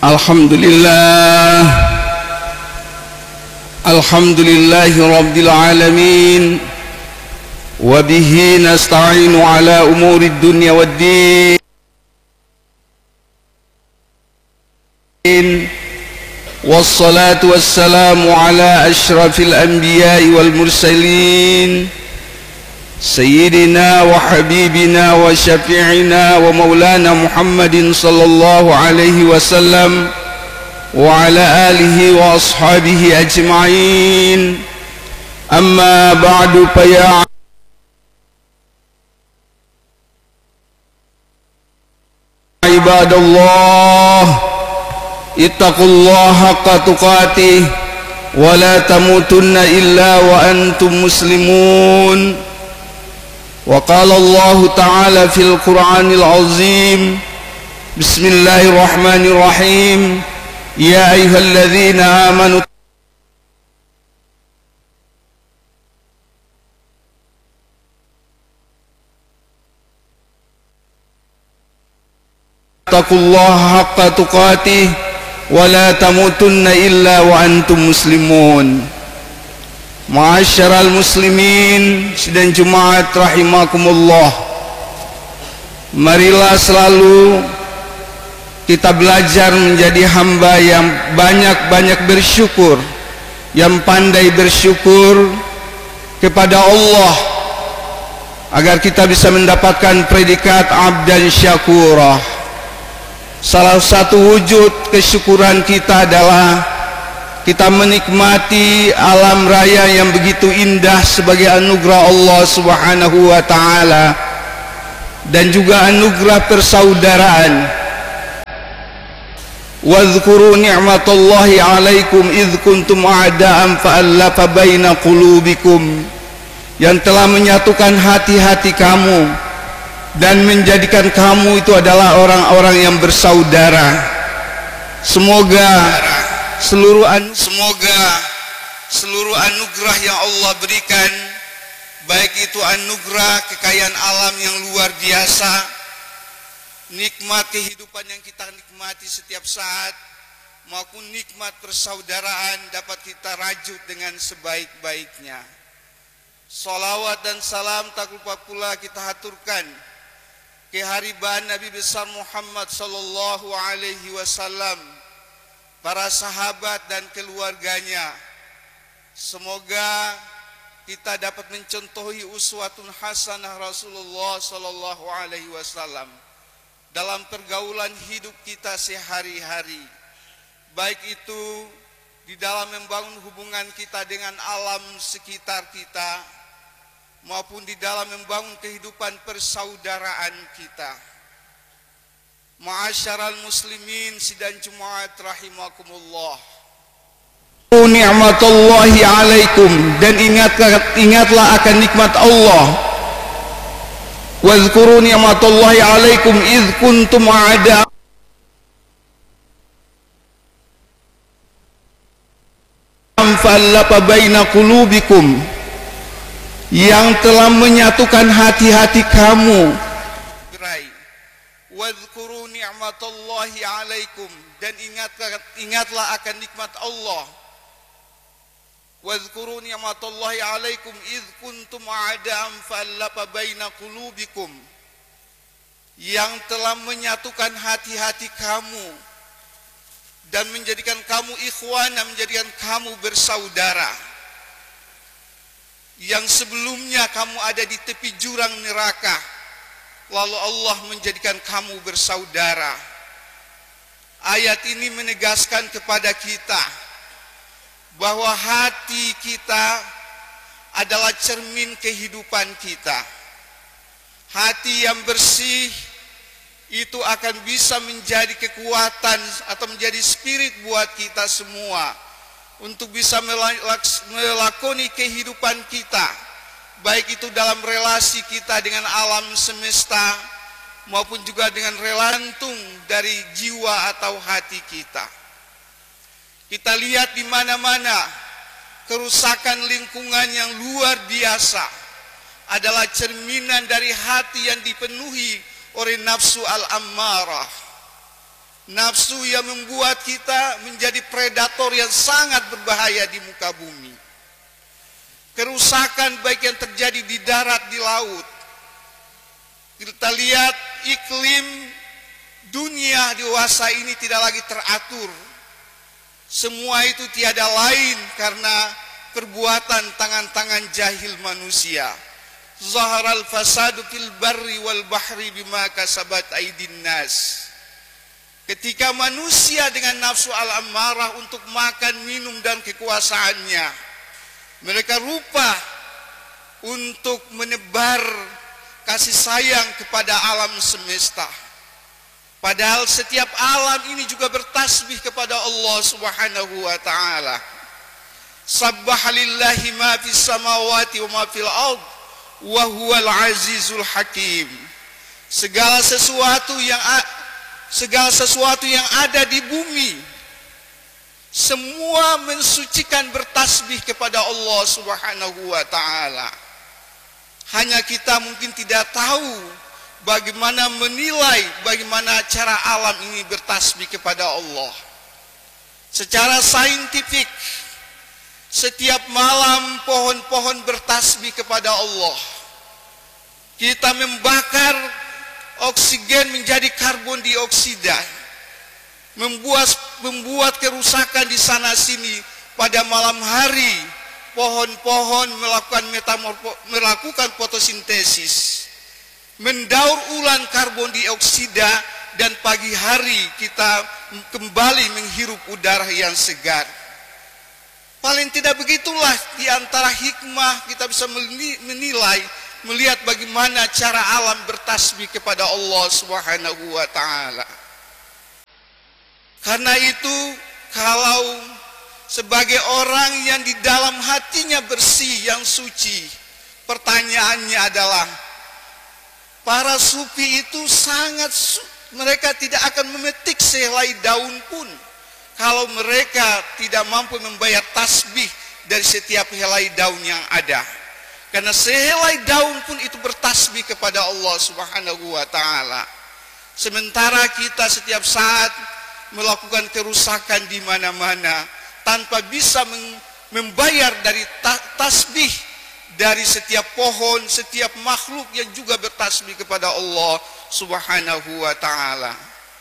Alhamdulillah, alhamdulillahi rabbil alamin, wa bihi nasta'inu ala umuri dunya waddin, wassalatu wassalamu ala ashrafil anbiya'i wal mursalin, Sayyidina wa habibina wa syafi'ina wa maulana Muhammadin sallallahu alaihi wasallam wa ala alihi wa ashabihi ajma'in. Amma ba'du, fa ya ibadallah, ittaqullaha haqqa tuqatih wa la tamutunna illa wa antum muslimun. Wa qala Allah ta'ala fil Qur'anil azim, bismillahirrahmanirrahim, ya ayyuhalladzina amanu taqullaha haqqa tuqatih wa la tamutunna illa wa antum muslimun. Ma'asyiral muslimin sidang Jumat rahimakumullah, marilah selalu kita belajar menjadi hamba yang banyak-banyak bersyukur, yang pandai bersyukur kepada Allah, agar kita bisa mendapatkan predikat abdan syakurah. Salah satu wujud kesyukuran kita adalah kita menikmati alam raya yang begitu indah sebagai anugerah Allah Subhanahu wa ta'ala, dan juga anugerah persaudaraan. Wadhkuru ni'matallahi alaikum idh kuntum a'da'an fa'allafa baina qulubikum, yang telah menyatukan hati-hati kamu dan menjadikan kamu itu adalah orang-orang yang bersaudara. Semoga seluruh anugerah yang Allah berikan, baik itu anugerah kekayaan alam yang luar biasa, nikmat kehidupan yang kita nikmati setiap saat, maupun nikmat persaudaraan, dapat kita rajut dengan sebaik-baiknya. Salawat dan salam tak lupa pula kita haturkan keharibaan Nabi besar Muhammad sallallahu alaihi wasallam, para sahabat dan keluarganya. Semoga kita dapat mencontohi uswatun hasanah Rasulullah sallallahu alaihi wasallam dalam pergaulan hidup kita sehari-hari, baik itu di dalam membangun hubungan kita dengan alam sekitar kita, maupun di dalam membangun kehidupan persaudaraan kita. Ma'asyiral muslimin sidang Jumat rahimakumullah, ni'matullahi alaikum, dan ingatlah akan nikmat Allah. Wadhkuru ni'matullahi alaikum idh kuntum a'da'an fa'allafa baina qulubikum, yang telah menyatukan hati-hati kamu. Wadhkuru ni'matallahi alaikum, dan ingatlah akan nikmat Allah. Wadhkuru ni'matallahi alaikum idh kuntum a'da'an fa'allafa baina qulubikum, yang telah menyatukan hati-hati kamu dan menjadikan kamu ikhwana, menjadikan kamu bersaudara. Yang sebelumnya kamu ada di tepi jurang neraka, lalu Allah menjadikan kamu bersaudara. Ayat ini menegaskan kepada kita bahwa hati kita adalah cermin kehidupan kita. Hati yang bersih itu akan bisa menjadi kekuatan atau menjadi spirit buat kita semua untuk bisa melakoni kehidupan kita, baik itu dalam relasi kita dengan alam semesta maupun juga dengan relantung dari jiwa atau hati kita. Kita lihat di mana-mana kerusakan lingkungan yang luar biasa adalah cerminan dari hati yang dipenuhi oleh nafsu al-ammarah. Nafsu yang membuat kita menjadi predator yang sangat berbahaya di muka bumi. Kerusakan baik yang terjadi di darat, di laut. Kita lihat iklim dunia dewasa ini tidak lagi teratur. Semua itu tiada lain karena perbuatan tangan-tangan jahil manusia. Zaharal fasadu fil barri wal bahri bima kasabat aydin nas. Ketika manusia dengan nafsu al-ammarah untuk makan, minum dan kekuasaannya, mereka lupa untuk menebar kasih sayang kepada alam semesta. Padahal setiap alam ini juga bertasbih kepada Allah Subhanahu wa taala. Sabbaha lillahi ma fis samawati wa ma fil ard wa huwal azizul hakim. Segala sesuatu yang ada di bumi, semua mensucikan bertasbih kepada Allah Subhanahu wa taala. Hanya kita mungkin tidak tahu bagaimana menilai bagaimana cara alam ini bertasbih kepada Allah. Secara saintifik, setiap malam pohon-pohon bertasbih kepada Allah. Kita membakar oksigen menjadi karbon dioksida, membuat kerusakan di sana sini. Pada malam hari pohon-pohon melakukan fotosintesis, mendaur ulang karbon dioksida, dan pagi hari kita kembali menghirup udara yang segar. Paling tidak begitulah di antara hikmah kita bisa menilai, melihat bagaimana cara alam bertasbih kepada Allah Subhanahu wa taala. Karena itu, kalau sebagai orang yang di dalam hatinya bersih, yang suci, pertanyaannya adalah, para sufi itu mereka tidak akan memetik sehelai daun pun kalau mereka tidak mampu membayar tasbih dari setiap helai daun yang ada. Karena sehelai daun pun itu bertasbih kepada Allah Subhanahu wa taala. Sementara kita setiap saat melakukan kerusakan di mana-mana tanpa bisa membayar dari tasbih dari setiap pohon, setiap makhluk yang juga bertasbih kepada Allah Subhanahu wa taala.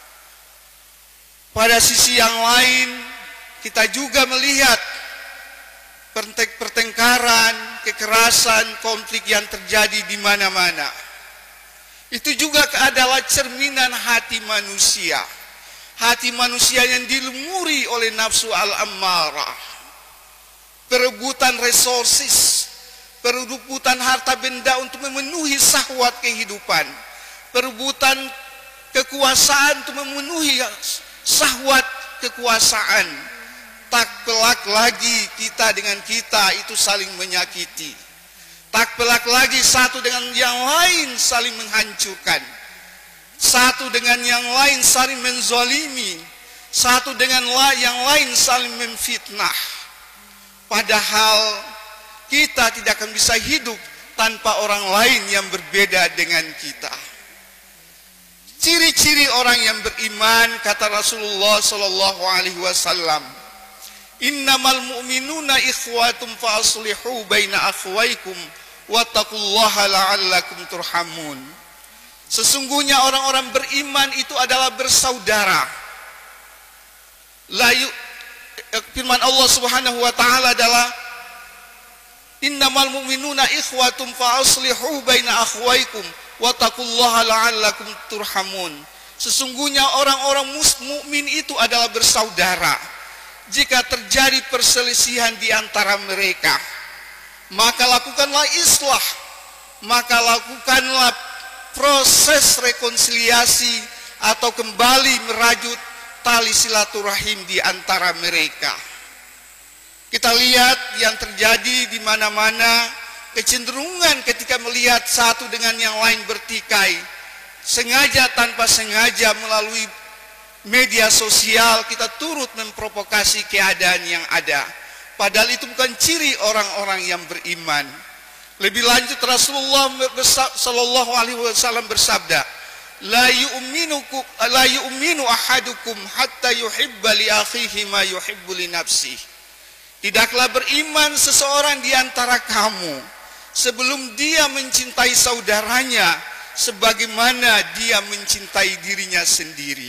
Pada sisi yang lain, kita juga melihat pertengkaran, kekerasan, konflik yang terjadi di mana-mana. Itu juga adalah cerminan hati manusia. Hati manusia yang dilumuri oleh nafsu al-ammarah. Perebutan resources, perebutan harta benda untuk memenuhi syahwat kehidupan. Perebutan kekuasaan untuk memenuhi syahwat kekuasaan. Tak pelak lagi kita dengan kita itu saling menyakiti. Tak pelak lagi satu dengan yang lain saling menghancurkan. Satu dengan yang lain saling menzalimi. Satu dengan yang lain saling memfitnah. Padahal kita tidak akan bisa hidup tanpa orang lain yang berbeda dengan kita. Ciri-ciri orang yang beriman, kata Rasulullah sallallahu alaihi wasallam, innamal mu'minuna ikhwatum fa aslihu baina akhwaykum wattaqullaha la'allakum turhamun. Sesungguhnya orang-orang beriman itu adalah bersaudara. Firman Allah Subhanahu wa taala adalah innamal mu'minuna ikhwatum fa aslihu baina akhwaykum wattaqullaha la'allakum turhamun. Sesungguhnya orang-orang mukmin itu adalah bersaudara. Jika terjadi perselisihan di antara mereka, maka lakukanlah islah, maka lakukanlah proses rekonsiliasi atau kembali merajut tali silaturahim di antara mereka. Kita lihat yang terjadi di mana-mana, kecenderungan ketika melihat satu dengan yang lain bertikai, sengaja tanpa sengaja melalui media sosial kita turut memprovokasi keadaan yang ada. Padahal itu bukan ciri orang-orang yang beriman. Lebih lanjut Rasulullah sallallahu alaihi wasallam bersabda, la yu'minu ahadukum hatta yuhibba li akhihi ma yuhibbu li nafsihi. Tidaklah beriman seseorang di antara kamu sebelum dia mencintai saudaranya sebagaimana dia mencintai dirinya sendiri.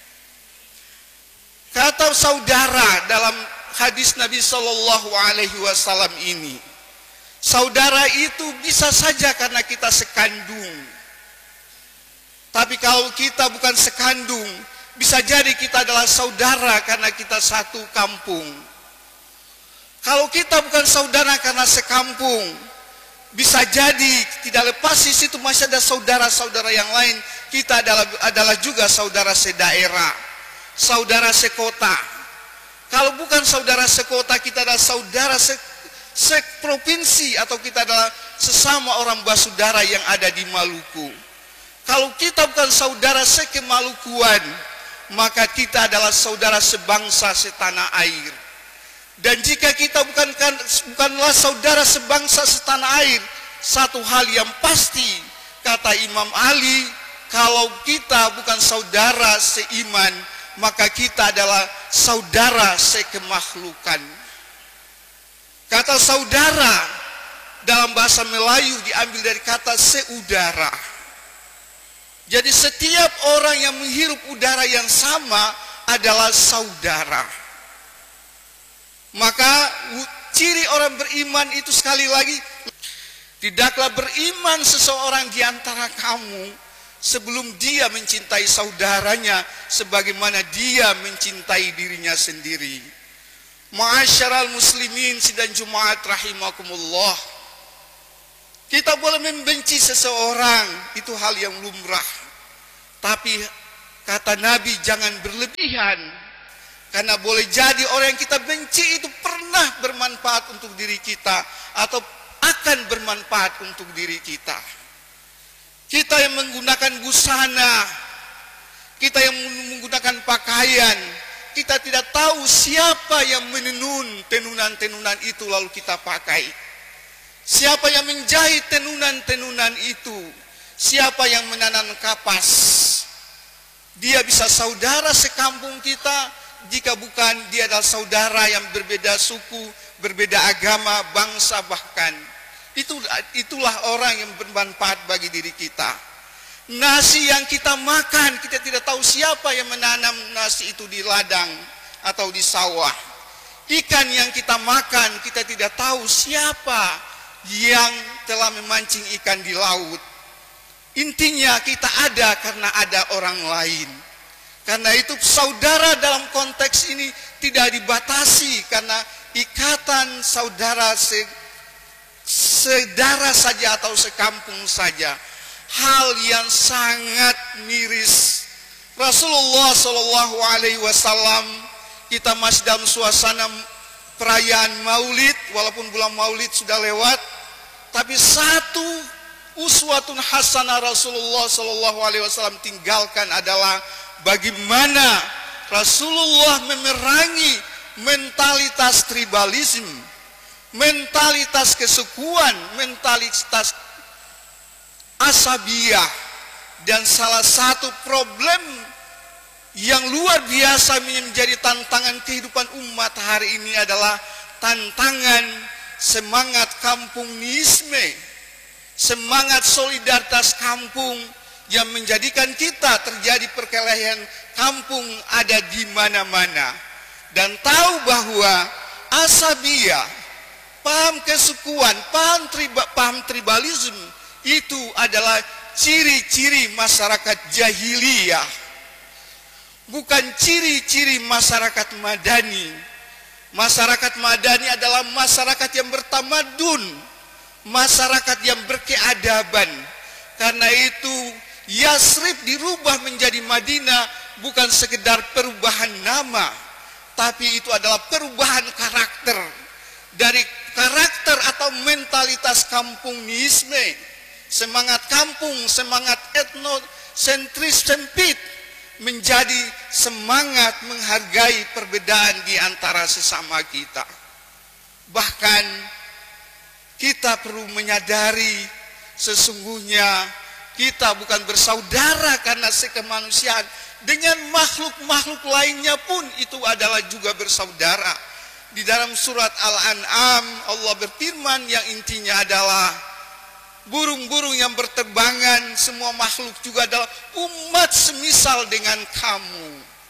Kata saudara dalam hadis Nabi Shallallahu Alaihi Wasallam ini, saudara itu bisa saja karena kita sekandung. Tapi kalau kita bukan sekandung, bisa jadi kita adalah saudara karena kita satu kampung. Kalau kita bukan saudara karena sekampung, bisa jadi tidak lepas di situ masih ada saudara-saudara yang lain. Kita adalah juga saudara sedaerah, saudara sekota. Kalau bukan saudara sekota, kita adalah saudara seprovinsi, atau kita adalah sesama orang basudara yang ada di Maluku. Kalau kita bukan saudara sekemalukuan, maka kita adalah saudara sebangsa setanah air. Dan jika kita bukanlah saudara sebangsa setanah air, satu hal yang pasti, kata Imam Ali, kalau kita bukan saudara seiman, maka kita adalah saudara sekemakhlukan. Kata saudara dalam bahasa Melayu diambil dari kata seudara. Jadi setiap orang yang menghirup udara yang sama adalah saudara. Maka ciri orang beriman itu sekali lagi, tidaklah beriman seseorang di antara kamu sebelum dia mencintai saudaranya sebagaimana dia mencintai dirinya sendiri. Ma'asyiral muslimin sidang Jumat rahimakumullah. Kita boleh membenci seseorang, itu hal yang lumrah. Tapi kata Nabi jangan berlebihan. Karena boleh jadi orang yang kita benci itu pernah bermanfaat untuk diri kita, atau akan bermanfaat untuk diri kita. Kita yang menggunakan busana, kita yang menggunakan pakaian, kita tidak tahu siapa yang menenun tenunan-tenunan itu lalu kita pakai. Siapa yang menjahit tenunan-tenunan itu? Siapa yang menanam kapas? Dia bisa saudara sekampung kita, jika bukan dia adalah saudara yang berbeda suku, berbeda agama, bangsa bahkan. Itulah orang yang bermanfaat bagi diri kita. Nasi yang kita makan, kita tidak tahu siapa yang menanam nasi itu di ladang atau di sawah. Ikan yang kita makan, kita tidak tahu siapa yang telah memancing ikan di laut. Intinya kita ada karena ada orang lain. Karena itu saudara dalam konteks ini tidak dibatasi karena ikatan saudara sedara saja atau sekampung saja. Hal yang sangat miris. Rasulullah Shallallahu Alaihi Wasallam, kita masih dalam suasana perayaan Maulid, walaupun bulan Maulid sudah lewat, tapi satu uswatun hasanah Rasulullah Shallallahu Alaihi Wasallam tinggalkan adalah bagaimana Rasulullah memerangi mentalitas tribalisme, mentalitas kesukuan, mentalitas asabiyah. Dan salah satu problem yang luar biasa menjadi tantangan kehidupan umat hari ini adalah tantangan semangat kampungisme, semangat solidaritas kampung yang menjadikan kita terjadi perkelahian kampung ada di mana-mana. Dan tahu bahwa asabiyah, paham kesukuan, paham tribalisme itu adalah ciri-ciri masyarakat jahiliyah, bukan ciri-ciri masyarakat madani. Masyarakat madani adalah masyarakat yang bertamadun, masyarakat yang berkeadaban. Karena itu Yasrib dirubah menjadi Madinah bukan sekedar perubahan nama, tapi itu adalah perubahan karakter. Dari karakter atau mentalitas kampungisme, semangat kampung, semangat etnosentris sempit, menjadi semangat menghargai perbedaan di antara sesama kita. Bahkan kita perlu menyadari sesungguhnya Kita bukan bersaudara karena sekemanusiaan. Dengan makhluk-makhluk lainnya pun itu adalah juga bersaudara. Di dalam surat Al-An'am Allah berfirman yang intinya adalah burung-burung yang berterbangan, semua makhluk juga adalah umat semisal dengan kamu.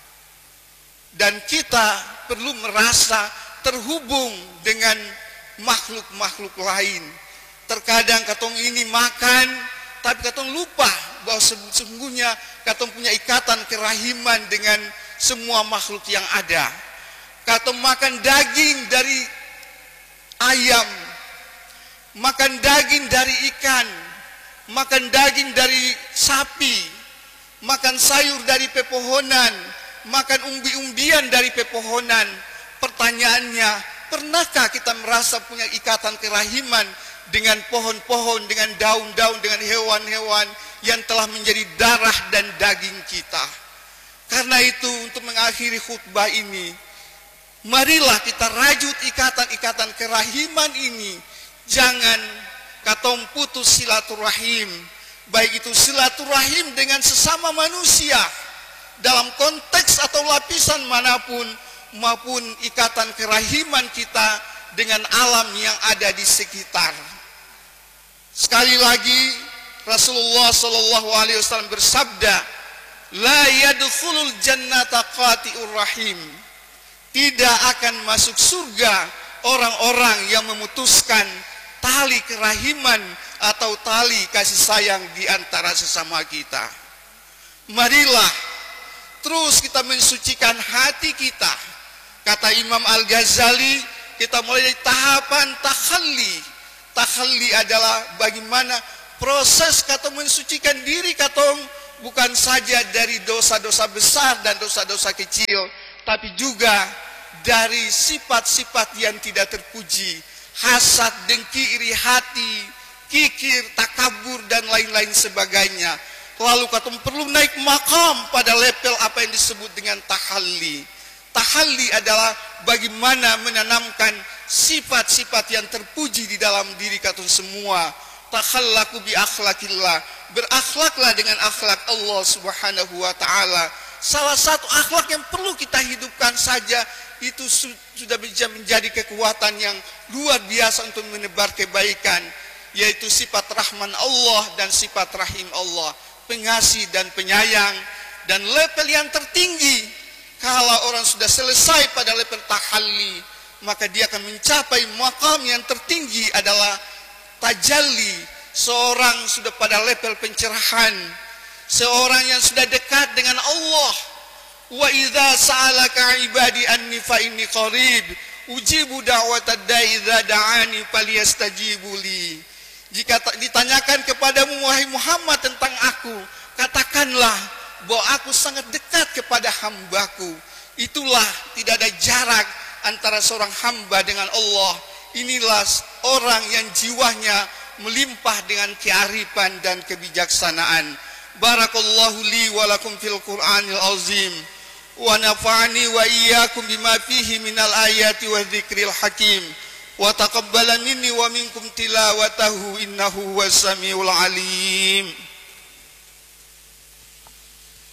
Dan kita perlu merasa terhubung dengan makhluk-makhluk lain. Terkadang katong ini makan, tapi katong lupa bahwa sesungguhnya katong punya ikatan kerahiman dengan semua makhluk yang ada. Katong makan daging dari ayam, makan daging dari ikan, makan daging dari sapi, makan sayur dari pepohonan, makan umbi-umbian dari pepohonan. Pertanyaannya, pernahkah kita merasa punya ikatan kerahiman dengan pohon-pohon, dengan daun-daun, dengan hewan-hewan yang telah menjadi darah dan daging kita? Karena itu, untuk mengakhiri khutbah ini, marilah kita rajut ikatan-ikatan kerahiman ini. Jangan katong putus silaturahim, baik itu silaturahim dengan sesama manusia dalam konteks atau lapisan manapun, maupun ikatan kerahiman kita dengan alam yang ada di sekitar. Sekali lagi Rasulullah SAW bersabda, la yadkhulul jannata qati'ur rahim. Tidak akan masuk surga orang-orang yang memutuskan tali kerahiman atau tali kasih sayang di antara sesama kita. Marilah terus kita mensucikan hati kita. Kata Imam Al-Ghazali, kita mulai dari tahapan takhalli. Takhalli adalah bagaimana proses katong mensucikan diri katong, bukan saja dari dosa-dosa besar dan dosa-dosa kecil, tapi juga dari sifat-sifat yang tidak terpuji, hasad, dengki, iri hati, kikir, takabur, dan lain-lain sebagainya. Lalu katong perlu naik makam pada level apa yang disebut dengan tahalli. Tahalli adalah bagaimana menanamkan sifat-sifat yang terpuji di dalam diri katong semua. Takhallaku bi akhlakillah, berakhlaklah dengan akhlak Allah Subhanahu wa taala. Salah satu akhlak yang perlu kita hidupkan saja itu sudah bisa menjadi kekuatan yang luar biasa untuk menebar kebaikan, yaitu sifat rahman Allah dan sifat rahim Allah, pengasih dan penyayang. Dan level yang tertinggi, kalau orang sudah selesai pada level tahalli, maka dia akan mencapai maqam yang tertinggi adalah tajalli. Seorang sudah pada level pencerahan, seorang yang sudah dekat dengan Allah. Wa idza sa'alaka ibadi anni fa inni qarib ujibu da'watad da'i idza da'ani falyastajibu li. Jika ditanyakan kepadamu wahai Muhammad tentang aku, katakanlah bahwa aku sangat dekat kepada hambaku. Itulah, tidak ada jarak antara seorang hamba dengan Allah. Inilah orang yang jiwanya melimpah dengan kearifan dan kebijaksanaan. Barakallahu li wa lakum fil Qur'anil azim wa nafa'ani wa iyyakum bima fihi minal ayati wa dzikril hakim wa taqabbala minni wa minkum tilawatahu innahu was samiul alim.